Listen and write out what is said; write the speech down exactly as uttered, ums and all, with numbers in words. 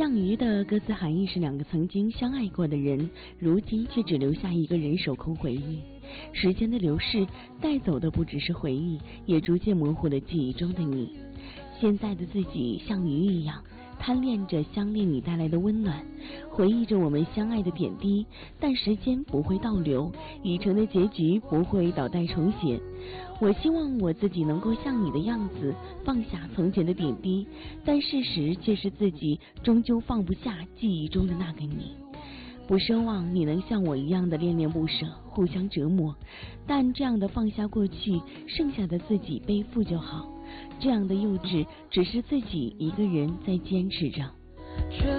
项羽的歌词含义是两个曾经相爱过的人，如今却只留下一个人守空回忆。时间的流逝带走的不只是回忆，也逐渐模糊了记忆中的你。现在的自己像鱼一样，贪恋着相恋你带来的温暖，回忆着我们相爱的点滴，但时间不会倒流，已成的结局不会倒带重写。我希望我自己能够像你的样子，放下从前的点滴，但事实却是自己终究放不下记忆中的那个你。不奢望你能像我一样的恋恋不舍，互相折磨，但这样的放下过去，剩下的自己背负就好。这样的幼稚，只是自己一个人在坚持着。